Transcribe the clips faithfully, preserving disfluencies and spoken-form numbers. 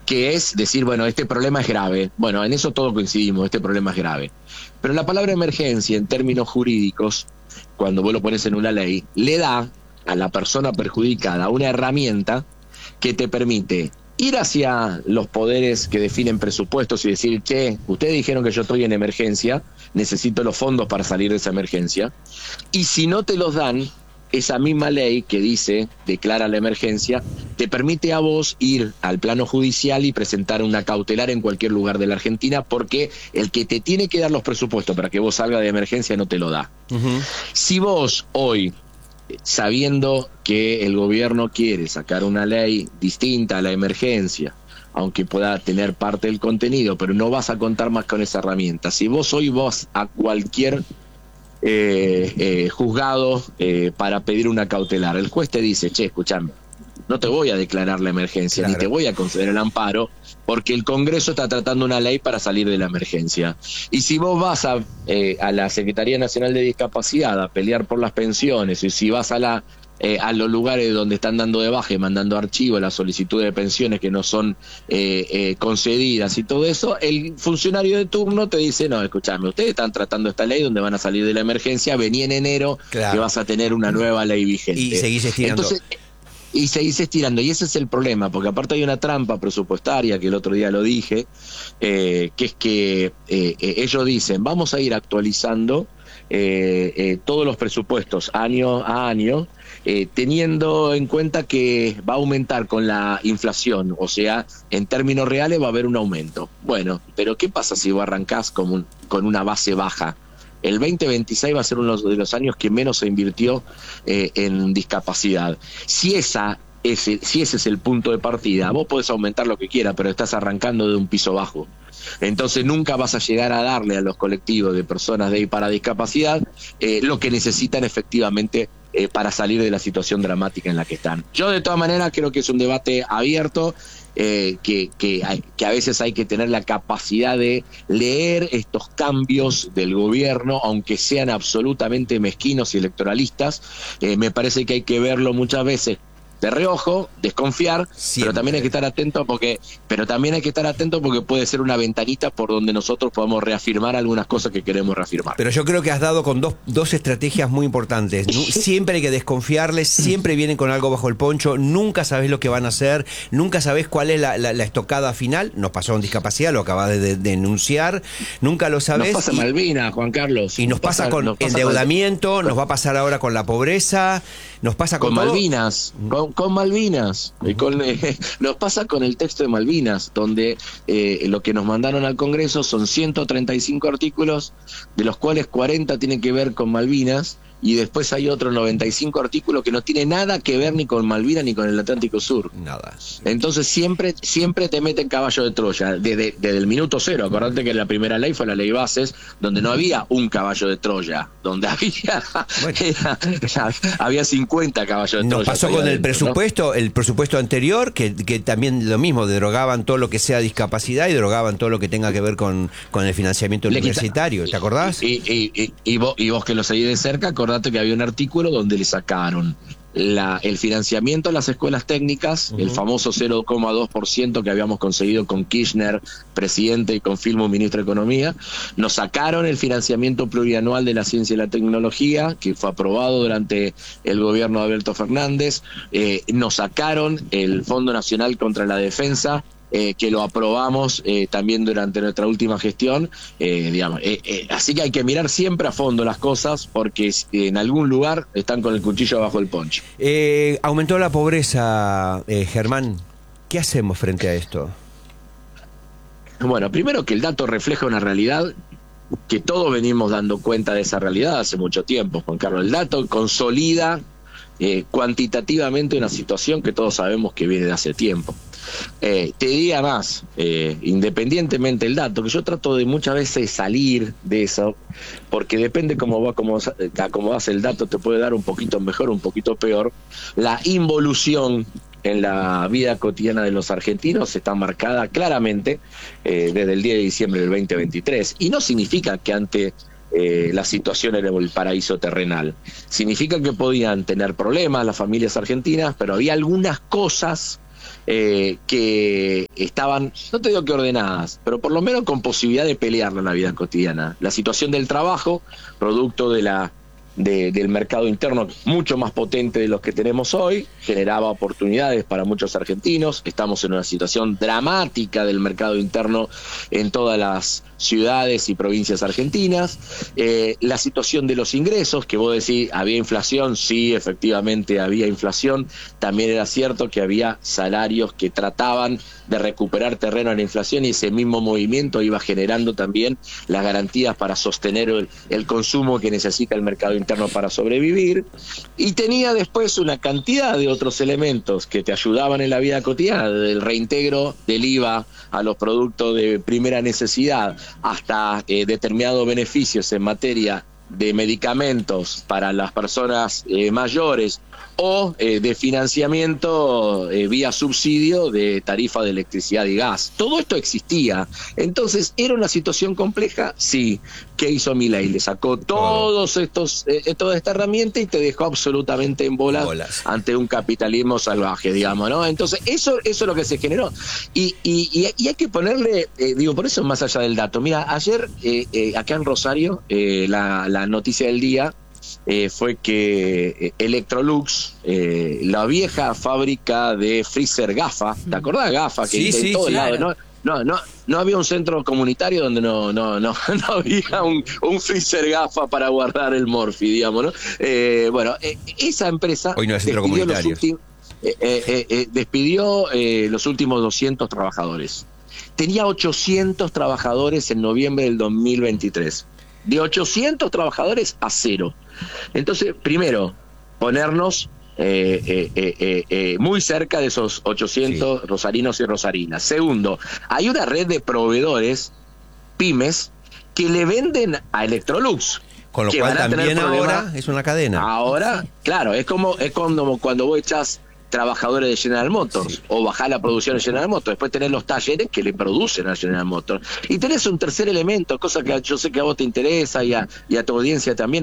que es decir, bueno, este problema es grave. Bueno, en eso todos coincidimos, este problema es grave. Pero la palabra emergencia, en términos jurídicos, cuando vos lo pones en una ley, le da a la persona perjudicada una herramienta que te permite ir hacia los poderes que definen presupuestos y decir, che, ustedes dijeron que yo estoy en emergencia, necesito los fondos para salir de esa emergencia, y si no te los dan, esa misma ley que dice, declara la emergencia, te permite a vos ir al plano judicial y presentar una cautelar en cualquier lugar de la Argentina, porque el que te tiene que dar los presupuestos para que vos salgas de emergencia no te lo da. Uh-huh. Si vos hoy, sabiendo que el gobierno quiere sacar una ley distinta a la emergencia, aunque pueda tener parte del contenido, pero no vas a contar más con esa herramienta. Si vos hoy vas a cualquier eh, eh, juzgado eh, para pedir una cautelar, el juez te dice, che, escuchame, no te voy a declarar la emergencia, claro, ni te voy a conceder el amparo, porque el Congreso está tratando una ley para salir de la emergencia. Y si vos vas a, eh, a la Secretaría Nacional de Discapacidad a pelear por las pensiones, y si vas a la eh, a los lugares donde están dando de baja y mandando archivo las solicitudes de pensiones que no son eh, eh, concedidas y todo eso, el funcionario de turno te dice, no, escuchame, ustedes están tratando esta ley donde van a salir de la emergencia, vení en enero, claro, que vas a tener una nueva ley vigente. Y seguís estirando. Entonces, y seguís estirando, y ese es el problema, porque aparte hay una trampa presupuestaria, que el otro día lo dije, eh, que es que eh, eh, ellos dicen, vamos a ir actualizando eh, eh, todos los presupuestos año a año, eh, teniendo en cuenta que va a aumentar con la inflación, o sea, en términos reales va a haber un aumento. Bueno, pero ¿qué pasa si vos arrancás con, un, con una base baja? El veinte veintiséis va a ser uno de los años que menos se invirtió eh, en discapacidad. Si esa ese, si ese es el punto de partida, vos podés aumentar lo que quieras, pero estás arrancando de un piso bajo. Entonces nunca vas a llegar a darle a los colectivos de personas de y para discapacidad eh, lo que necesitan efectivamente eh, para salir de la situación dramática en la que están. Yo de todas maneras creo que es un debate abierto, eh, que, que, hay, que a veces hay que tener la capacidad de leer estos cambios del gobierno, aunque sean absolutamente mezquinos y electoralistas. Eh, me parece que hay que verlo muchas veces de reojo, desconfiar, siempre, pero también hay que estar atento porque, pero también hay que estar atento porque puede ser una ventanita por donde nosotros podamos reafirmar algunas cosas que queremos reafirmar. Pero yo creo que has dado con dos, dos estrategias muy importantes. Siempre hay que desconfiarles, siempre vienen con algo bajo el poncho, nunca sabés lo que van a hacer, nunca sabés cuál es la, la, la estocada final. Nos pasó en discapacidad, lo acabas de, de, de denunciar, nunca lo sabés. Nos pasa y, Malvinas, Juan Carlos. Y nos, nos pasa, pasa con nos pasa endeudamiento, con... nos va a pasar ahora con la pobreza, nos pasa con, con todo. Malvinas, con Con Malvinas, uh-huh. con, eh, nos pasa con el texto de Malvinas, donde eh, lo que nos mandaron al Congreso son ciento treinta y cinco artículos, de los cuales cuarenta tienen que ver con Malvinas, y después hay otros noventa y cinco artículos que no tienen nada que ver ni con Malvinas ni con el Atlántico Sur. Nada. Entonces siempre siempre te meten caballo de Troya, desde, desde el minuto cero. Acordate que la primera ley fue la ley Bases, donde no había un caballo de Troya, donde había bueno. era, era, había cincuenta caballos de Troya. Nos pasó con el adentro, presupuesto, ¿no? el presupuesto anterior, que, que también lo mismo, derogaban todo lo que sea discapacidad y derogaban todo lo que tenga que ver con, con el financiamiento Le universitario, quita, ¿te acordás? Y, y, y, y, vos, y vos que lo seguís de cerca, acordate que había un artículo donde le sacaron la, el financiamiento a las escuelas técnicas, uh-huh. el famoso cero coma dos por ciento que habíamos conseguido con Kirchner, presidente, y con Filmo, ministro de Economía. Nos sacaron el financiamiento plurianual de la ciencia y la tecnología, que fue aprobado durante el gobierno de Alberto Fernández. Eh, nos sacaron el Fondo Nacional contra la Defensa, Eh, que lo aprobamos eh, también durante nuestra última gestión, eh, digamos, eh, eh, así que hay que mirar siempre a fondo las cosas porque en algún lugar están con el cuchillo bajo el poncho. Eh, aumentó la pobreza, eh, Germán, ¿qué hacemos frente a esto? Bueno, primero que el dato refleja una realidad que todos venimos dando cuenta de esa realidad hace mucho tiempo, Juan Carlos. El dato consolida eh, cuantitativamente una situación que todos sabemos que viene de hace tiempo. Eh, te diría más, eh, independientemente del dato, que yo trato de muchas veces salir de eso, porque depende cómo va, cómo acomodas el dato, te puede dar un poquito mejor, un poquito peor. La involución en la vida cotidiana de los argentinos está marcada claramente eh, desde el diez de diciembre del veinte veintitrés, y no significa que ante Eh, la situación era el paraíso terrenal. Significa que podían tener problemas las familias argentinas, pero había algunas cosas eh, que estaban, no te digo que ordenadas, pero por lo menos con posibilidad de pelearla en la vida cotidiana. La situación del trabajo, producto de la De, del mercado interno mucho más potente de los que tenemos hoy, generaba oportunidades para muchos argentinos. Estamos en una situación dramática del mercado interno en todas las ciudades y provincias argentinas. Eh, la situación de los ingresos, que vos decís, ¿había inflación? Sí, efectivamente había inflación. También era cierto que había salarios que trataban de recuperar terreno a la inflación, y ese mismo movimiento iba generando también las garantías para sostener el, el consumo que necesita el mercado interno para sobrevivir. Y tenía después una cantidad de otros elementos que te ayudaban en la vida cotidiana, desde el reintegro del I V A a los productos de primera necesidad hasta eh, determinados beneficios en materia de medicamentos para las personas eh, mayores, o eh, de financiamiento eh, vía subsidio de tarifa de electricidad y gas. Todo esto existía. Entonces, ¿era una situación compleja? Sí. ¿Qué hizo Milei? Le sacó todos estos, eh, toda esta herramienta y te dejó absolutamente en bolas, bolas ante un capitalismo salvaje, digamos, ¿no? Entonces, eso, eso es lo que se generó. Y, y, y hay que ponerle, eh, digo, por eso más allá del dato. Mira, ayer eh, eh, acá en Rosario, eh, la, la noticia del día Eh, fue que eh, Electrolux, eh, la vieja fábrica de freezer GAFA, ¿te acordás GAFA? Que sí, en sí, todos claro. lados, ¿no? No, no, no había un centro comunitario donde no, no, no, no había un, un freezer GAFA para guardar el Morphy, digamos, ¿no? Eh, bueno, eh, esa empresa hoy no hay centro comunitario. Los ulti- eh, eh, eh, despidió eh, los últimos doscientos trabajadores. Tenía ochocientos trabajadores en noviembre del dos mil veintitrés. De ochocientos trabajadores a cero. Entonces, primero, ponernos eh, eh, eh, eh, muy cerca de esos ochocientos sí. rosarinos y rosarinas. Segundo, hay una red de proveedores, pymes, que le venden a Electrolux. Con lo cual también ahora es una cadena. Ahora, claro, es como, es como cuando vos echás trabajadores de General Motors, sí. o bajar la producción de General Motors, después tenés los talleres que le producen a General Motors, y tenés un tercer elemento, cosa que yo sé que a vos te interesa y a, y a tu audiencia también.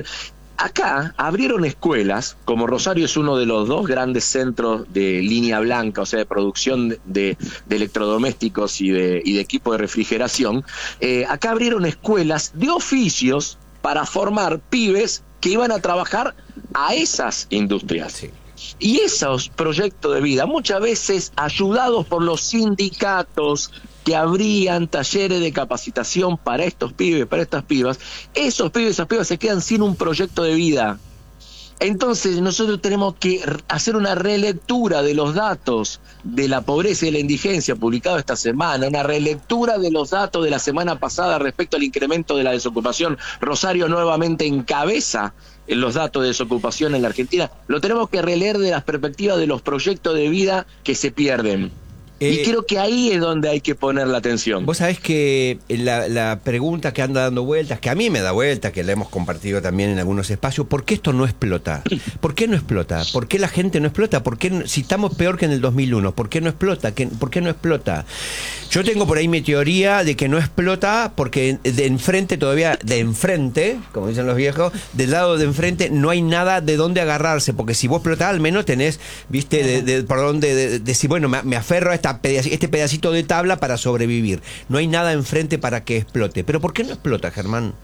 Acá abrieron escuelas, como Rosario es uno de los dos grandes centros de línea blanca, o sea, de producción de, de electrodomésticos y de, y de equipo de refrigeración. Eh, acá abrieron escuelas de oficios para formar pibes que iban a trabajar a esas industrias. Sí. Y esos proyectos de vida, muchas veces ayudados por los sindicatos que abrían talleres de capacitación para estos pibes, para estas pibas, esos pibes, esas pibas se quedan sin un proyecto de vida. Entonces nosotros tenemos que hacer una relectura de los datos de la pobreza y de la indigencia publicado esta semana, una relectura de los datos de la semana pasada respecto al incremento de la desocupación. Rosario nuevamente encabeza en los datos de desocupación en la Argentina. Lo tenemos que releer de las perspectivas de los proyectos de vida que se pierden. Eh, y creo que ahí es donde hay que poner la atención. Vos sabés que la, la pregunta que anda dando vueltas, que a mí me da vueltas, que la hemos compartido también en algunos espacios, ¿por qué esto no explota? ¿Por qué no explota? ¿Por qué la gente no explota? ¿Por qué, si estamos peor que en el dos mil uno, ¿por qué no explota? ¿Qué, ¿Por qué no explota? Yo tengo por ahí mi teoría de que no explota porque de enfrente todavía, de enfrente, como dicen los viejos, del lado de enfrente no hay nada de dónde agarrarse, porque si vos explotás al menos tenés, viste, de, de, por dónde de, de, decir, bueno, me, me aferro a esta este pedacito de tabla para sobrevivir. No hay nada enfrente para que explote. ¿Pero por qué no explota, Germán?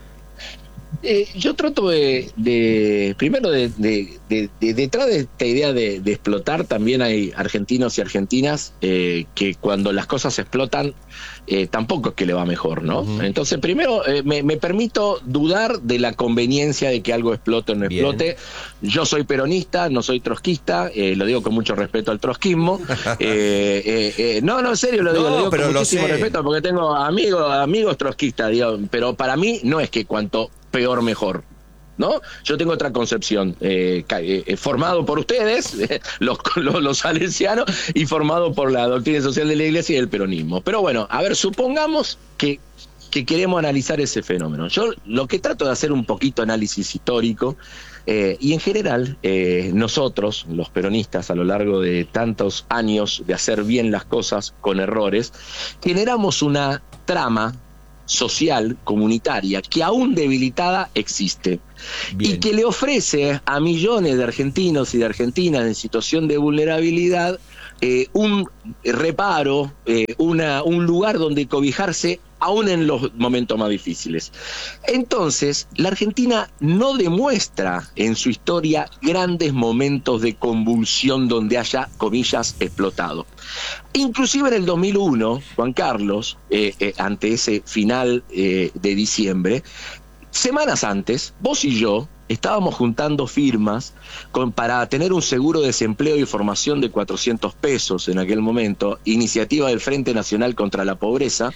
Eh, yo trato de, de primero, de, de, de, de detrás de esta idea de, de explotar, también hay argentinos y argentinas eh, que cuando las cosas explotan, eh, tampoco es que le va mejor, ¿no? Uh-huh. Entonces, primero, eh, me, me permito dudar de la conveniencia de que algo explote o no Bien. explote. Yo soy peronista, no soy trotskista, eh, lo digo con mucho respeto al trotskismo. eh, eh, eh, no, no, en serio, lo digo, no, lo digo pero con lo muchísimo sé. respeto, porque tengo amigos, amigos trotskistas, digo, pero para mí no es que cuanto peor mejor, ¿no? Yo tengo otra concepción, eh, eh, formado por ustedes, eh, los, los, los salesianos, y formado por la doctrina social de la Iglesia y el peronismo. Pero bueno, a ver, supongamos que, que queremos analizar ese fenómeno. Yo lo que trato de hacer un poquito análisis histórico, eh, y en general, eh, nosotros, los peronistas, a lo largo de tantos años de hacer bien las cosas con errores, generamos una trama social, comunitaria, que aún debilitada existe. Bien. Y que le ofrece a millones de argentinos y de argentinas en situación de vulnerabilidad eh, un reparo, eh, una, un lugar donde cobijarse aún en los momentos más difíciles. Entonces, la Argentina no demuestra en su historia grandes momentos de convulsión donde haya, comillas, explotado. Inclusive en el dos mil uno, Juan Carlos, eh, eh, ante ese final eh, de diciembre, semanas antes, vos y yo estábamos juntando firmas con, para tener un seguro de desempleo y formación de cuatrocientos pesos en aquel momento, iniciativa del Frente Nacional contra la Pobreza,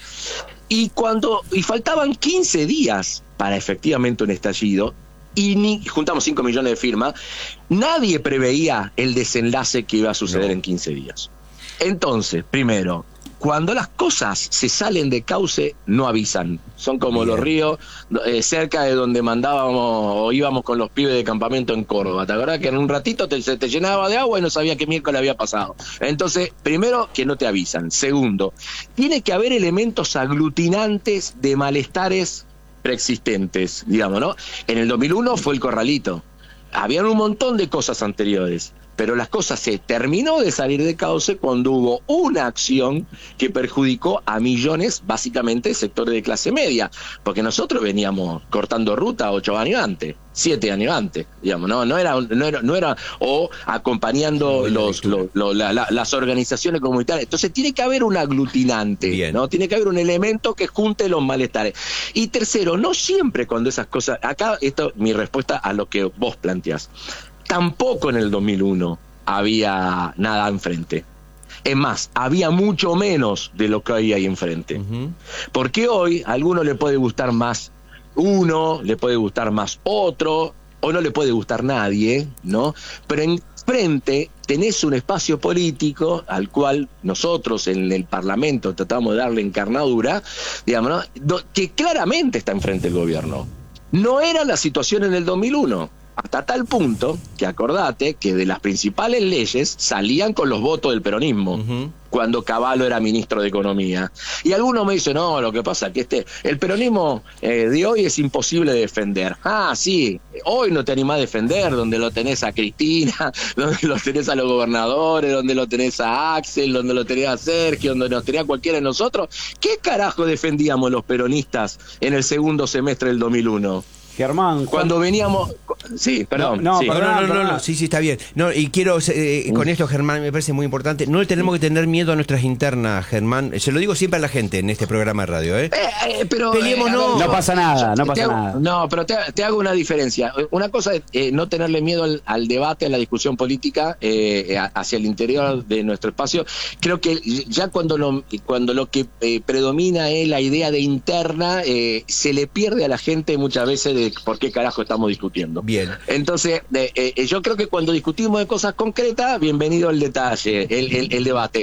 y cuando y faltaban quince días para efectivamente un estallido, y ni, juntamos cinco millones de firmas, nadie preveía el desenlace que iba a suceder no. en quince días. Entonces, primero, cuando las cosas se salen de cauce, no avisan. Son como Bien. los ríos eh, cerca de donde mandábamos o íbamos con los pibes de campamento en Córdoba. ¿Te acordás que en un ratito te, se te llenaba de agua y no sabía qué miércoles había pasado? Entonces, primero, que no te avisan. Segundo, tiene que haber elementos aglutinantes de malestares preexistentes, digamos, ¿no? En el dos mil uno fue el corralito. Habían un montón de cosas anteriores, pero las cosas se terminó de salir de cauce cuando hubo una acción que perjudicó a millones, básicamente sectores de clase media, porque nosotros veníamos cortando ruta ocho años antes, siete años antes, digamos, no, no era, no era, no era o acompañando los, los, los la, la, las organizaciones comunitarias. Entonces tiene que haber un aglutinante, Bien. ¿no? Tiene que haber un elemento que junte los malestares. Y tercero, no siempre cuando esas cosas, acá esto mi respuesta a lo que vos planteás. Tampoco en el dos mil uno había nada enfrente. Es más, había mucho menos de lo que hay ahí enfrente. Uh-huh. Porque hoy a alguno le puede gustar más uno, le puede gustar más otro, o no le puede gustar nadie, ¿no? Pero enfrente tenés un espacio político al cual nosotros en el Parlamento tratamos de darle encarnadura, digamos, ¿no? Que claramente está enfrente del gobierno. No era la situación en el dos mil uno. Hasta tal punto que acordate que de las principales leyes salían con los votos del peronismo, uh-huh. cuando Cavallo era ministro de Economía. Y algunos me dicen, no, lo que pasa es que este, el peronismo eh, de hoy es imposible de defender. Ah, sí, hoy no te animás a defender, donde lo tenés a Cristina, donde lo tenés a los gobernadores, donde lo tenés a Axel, donde lo tenés a Sergio, donde nos tenía cualquiera de nosotros. ¿Qué carajo defendíamos los peronistas en el segundo semestre del dos mil uno? Germán, cuando veníamos, sí, perdón, no, no, sí. Perdón, no, no, no, no, sí, sí, está bien. No, y quiero eh, con esto, Germán, me parece muy importante. No le tenemos que tener miedo a nuestras internas, Germán. Se lo digo siempre a la gente en este programa de radio, ¿eh? eh, eh pero Peleemos, eh, no. No pasa nada, no pasa hago, nada. No, pero te, te hago una diferencia. Una cosa es eh, no tenerle miedo al, al debate, a la discusión política eh, hacia el interior de nuestro espacio. Creo que ya cuando lo, cuando lo que eh, predomina es la idea de interna, eh, se le pierde a la gente muchas veces de por qué carajo estamos discutiendo. Bien. Entonces, eh, eh, yo creo que cuando discutimos de cosas concretas, bienvenido el detalle, el, el, el debate.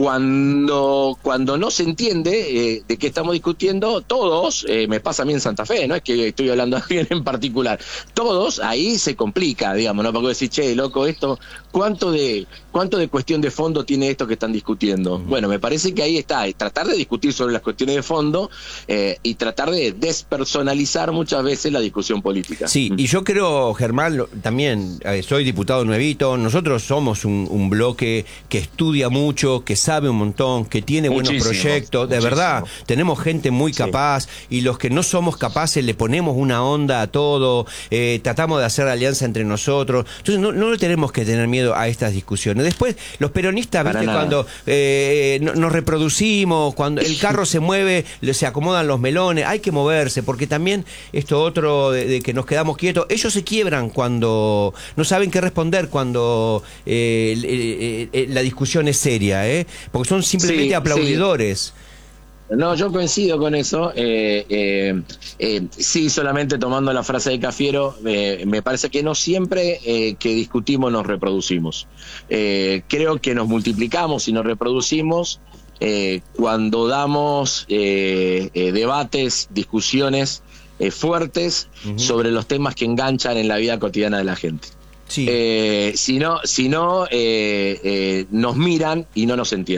Cuando, cuando no se entiende eh, de qué estamos discutiendo, todos, eh, me pasa a mí en Santa Fe, no es que estoy hablando a alguien en particular, todos ahí se complica, digamos, ¿no? Porque decir, che, loco, esto, ¿cuánto de cuánto de cuestión de fondo tiene esto que están discutiendo? Uh-huh. Bueno, me parece que ahí está, es tratar de discutir sobre las cuestiones de fondo eh, y tratar de despersonalizar muchas veces la discusión política. Sí, y yo creo, Germán, también eh, soy diputado nuevito, nosotros somos un, un bloque que estudia mucho, que sabe un montón, que tiene muchísimo, buenos proyectos, de muchísimo. verdad, tenemos gente muy capaz, sí. y los que no somos capaces le ponemos una onda a todo, eh, tratamos de hacer alianza entre nosotros, entonces no, no le tenemos que tener miedo a estas discusiones. Después, los peronistas, ¿viste? Cuando eh, no, nos reproducimos, cuando el carro se mueve, se acomodan los melones, hay que moverse, porque también esto otro de, de que nos quedamos quietos, ellos se quiebran cuando no saben qué responder, cuando eh, eh, eh, la discusión es seria, ¿eh? Porque son simplemente sí, aplaudidores. Sí. No, yo coincido con eso. Eh, eh, eh, sí, solamente tomando la frase de Cafiero, eh, me parece que no siempre eh, que discutimos nos reproducimos. Eh, creo que nos multiplicamos y nos reproducimos eh, cuando damos eh, eh, debates, discusiones eh, fuertes uh-huh. sobre los temas que enganchan en la vida cotidiana de la gente. Sí. Eh, si no, si no eh, eh, nos miran y no nos entienden.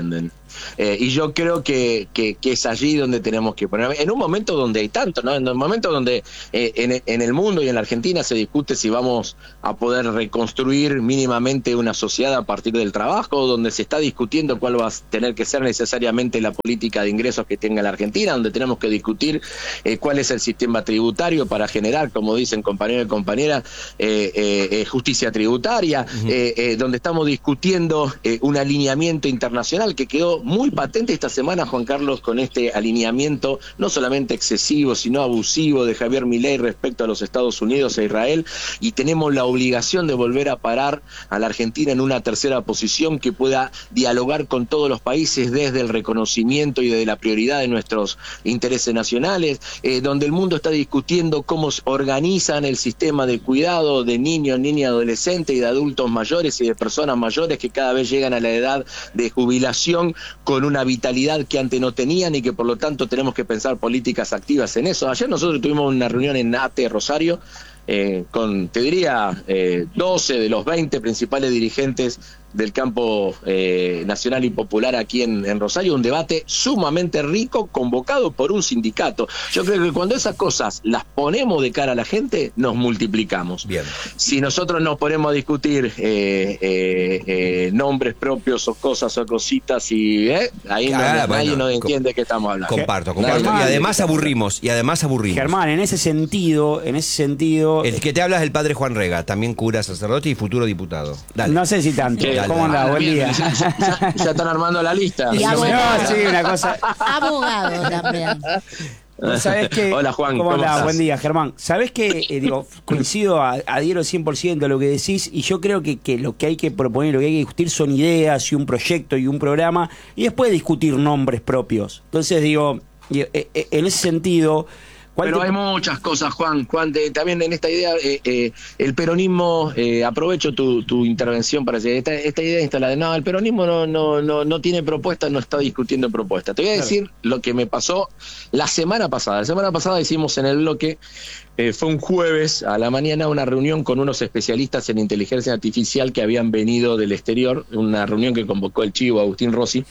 Eh, y yo creo que, que, que es allí donde tenemos que poner, en un momento donde hay tanto, ¿no? En un momento donde eh, en, en el mundo y en la Argentina se discute si vamos a poder reconstruir mínimamente una sociedad a partir del trabajo, donde se está discutiendo cuál va a tener que ser necesariamente la política de ingresos que tenga la Argentina, donde tenemos que discutir eh, cuál es el sistema tributario para generar, como dicen compañeros y compañeras, eh, eh, eh, justicia tributaria, uh-huh. eh, eh, donde estamos discutiendo eh, un alineamiento internacional que quedó muy patente esta semana, Juan Carlos, con este alineamiento no solamente excesivo, sino abusivo de Javier Milei respecto a los Estados Unidos e Israel, y tenemos la obligación de volver a parar a la Argentina en una tercera posición que pueda dialogar con todos los países desde el reconocimiento y desde la prioridad de nuestros intereses nacionales, eh, donde el mundo está discutiendo cómo organizan el sistema de cuidado de niños, niñas, adolescentes y de adultos mayores y de personas mayores que cada vez llegan a la edad de jubilación con una vitalidad que antes no tenían y que por lo tanto tenemos que pensar políticas activas en eso. Ayer nosotros tuvimos una reunión en A T E Rosario eh, con, te diría, eh, doce de los veinte principales dirigentes del campo eh, nacional y popular aquí en, en Rosario, un debate sumamente rico convocado por un sindicato. Yo creo que cuando esas cosas las ponemos de cara a la gente, nos multiplicamos. Bien. Si nosotros nos ponemos a discutir eh, eh, eh, nombres propios o cosas o cositas, y eh, ahí claro, no, bueno, nadie nos entiende de qué estamos hablando. Comparto, comparto. Germán, y además aburrimos, y además aburrimos. Germán, en ese sentido, en ese sentido... El que te habla es el padre Juan Rega, también cura, sacerdote y futuro diputado. Dale. No sé si tanto. ¿Qué? ¿Cómo andás? Buen Bien, día. Ya, ya, ya están armando la lista. Y No, abogado. sí, una cosa... Abogado también. ¿Sabés qué? Hola, Juan, ¿Cómo, ¿cómo andás? estás? Buen día, Germán. ¿Sabés qué? Eh, digo, coincido, a- adhiero cien por ciento a lo que decís, y yo creo que, que lo que hay que proponer, lo que hay que discutir son ideas y un proyecto y un programa, y después discutir nombres propios. Entonces, digo, digo, eh, eh, en ese sentido... ¿cuál Pero te- hay muchas cosas, Juan. Juan, de- también en esta idea, eh, eh, el peronismo, eh, aprovecho tu, tu intervención para decir, esta, esta idea instalada, no, el peronismo no, no, no, no tiene propuesta, no está discutiendo propuestas. Te voy a Claro. decir lo que me pasó la semana pasada. La semana pasada hicimos en el bloque, eh, fue un jueves a la mañana, una reunión con unos especialistas en inteligencia artificial que habían venido del exterior, una reunión que convocó el Chivo, Agustín Rossi.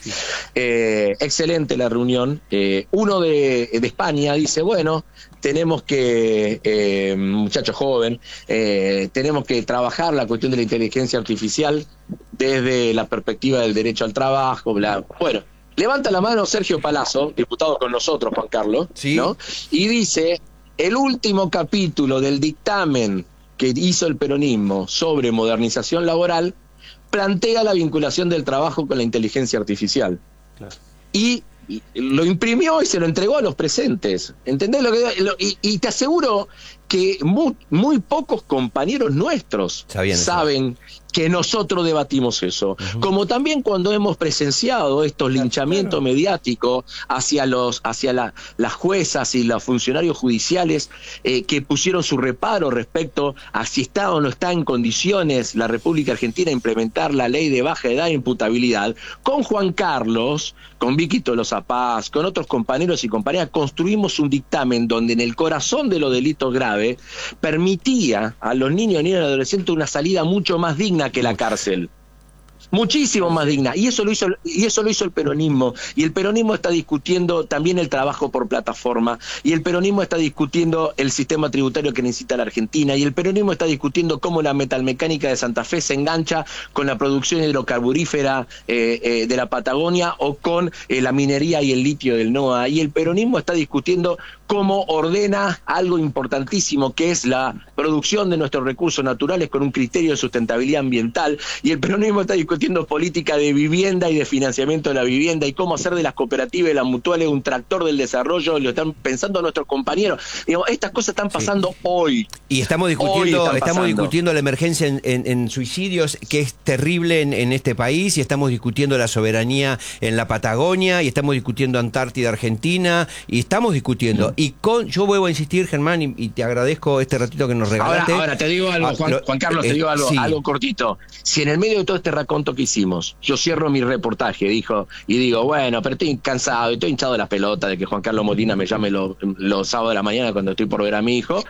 Eh, excelente la reunión. Eh, uno de, de España dice, bueno, tenemos que, eh, muchacho joven, eh, tenemos que trabajar la cuestión de la inteligencia artificial desde la perspectiva del derecho al trabajo, bla. Bueno, levanta la mano Sergio Palazzo, diputado con nosotros, Juan Carlos, Sí. ¿no? Y dice, el último capítulo del dictamen que hizo el peronismo sobre modernización laboral plantea la vinculación del trabajo con la inteligencia artificial. Claro. Y y lo imprimió y se lo entregó a los presentes. ¿Entendés lo que lo- y, y te aseguro que muy, muy pocos compañeros nuestros Sabían eso. saben que nosotros debatimos eso. Como también cuando hemos presenciado estos linchamientos mediáticos hacia los hacia la, las juezas y los funcionarios judiciales eh, que pusieron su reparo respecto a si está o no está en condiciones la República Argentina a implementar la ley de baja edad e imputabilidad, con Juan Carlos, con Vicky Tolosa Paz, con otros compañeros y compañeras, construimos un dictamen donde en el corazón de los delitos graves permitía a los niños, niñas y adolescentes una salida mucho más digna que la cárcel. Muchísimo más digna, y eso lo hizo y eso lo hizo el peronismo, y el peronismo está discutiendo también el trabajo por plataforma, y el peronismo está discutiendo el sistema tributario que necesita la Argentina, y el peronismo está discutiendo cómo la metalmecánica de Santa Fe se engancha con la producción hidrocarburífera eh, eh, de la Patagonia o con eh, la minería y el litio del NOA, y el peronismo está discutiendo cómo ordena algo importantísimo que es la producción de nuestros recursos naturales con un criterio de sustentabilidad ambiental, y el peronismo está discutiendo política de vivienda y de financiamiento de la vivienda y cómo hacer de las cooperativas y las mutuales un tractor del desarrollo, lo están pensando nuestros compañeros. Digo, estas cosas están pasando sí. hoy. Y estamos discutiendo, están estamos pasando. discutiendo la emergencia en, en, en suicidios, que es terrible en, en este país, y estamos discutiendo la soberanía en la Patagonia, y estamos discutiendo Antártida Argentina, y estamos discutiendo. Y con, yo vuelvo a insistir, Germán, y, y te agradezco este ratito que nos regalaste. Ahora, ahora te digo algo, Juan, Juan Carlos, te digo algo, sí. algo cortito. Si en el medio de todo este raconto que hicimos, yo cierro mi reportaje, dijo, y digo, bueno, pero estoy cansado, estoy hinchado de la pelota de que Juan Carlos Molina me llame los, los sábados de la mañana cuando estoy por ver a mi hijo,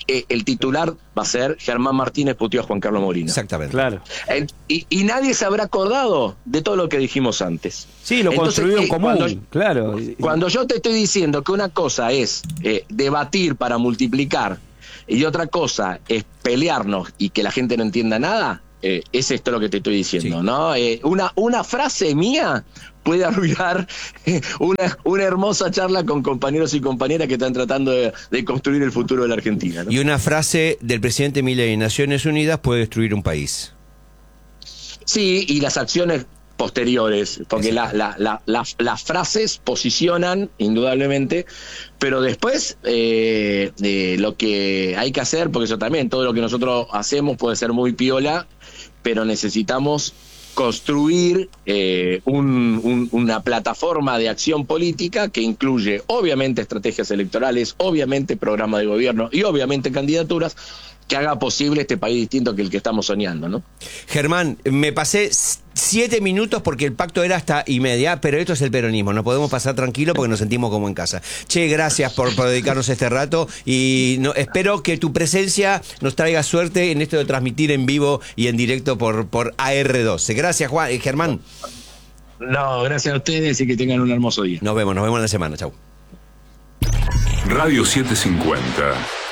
eh, el titular va a ser Germán Martínez puteó a Juan Carlos Molina. Exactamente. Claro. Eh, y, y nadie se habrá acordado de todo lo que dijimos antes. Sí, lo Entonces, construido en eh, común, cuando- claro. Cuando yo te estoy diciendo que una cosa es eh, debatir para multiplicar y otra cosa es pelearnos y que la gente no entienda nada, eh, es esto lo que te estoy diciendo, Sí. ¿no? Eh, una, una frase mía puede arruinar eh, una, una hermosa charla con compañeros y compañeras que están tratando de, de construir el futuro de la Argentina, ¿no? Y una frase del presidente Milei en Naciones Unidas puede destruir un país. Sí, y las acciones posteriores, porque la, la, la, la- las frases posicionan indudablemente, pero después eh, eh, lo que hay que hacer, porque eso también, todo lo que nosotros hacemos puede ser muy piola, pero necesitamos construir eh, un- un- una plataforma de acción política que incluye obviamente estrategias electorales, obviamente programa de gobierno y obviamente candidaturas que haga posible este país distinto que el que estamos soñando, ¿no? Germán, me pasé s- siete minutos porque el pacto era hasta y media, pero esto es el peronismo, no podemos pasar tranquilo porque nos sentimos como en casa. Che, gracias por, por dedicarnos este rato y no, espero que tu presencia nos traiga suerte en esto de transmitir en vivo y en directo por, por A R doce. Gracias, Juan, eh, Germán. No, gracias a ustedes y que tengan un hermoso día. Nos vemos, nos vemos en la semana. Chau. Radio setecientos cincuenta.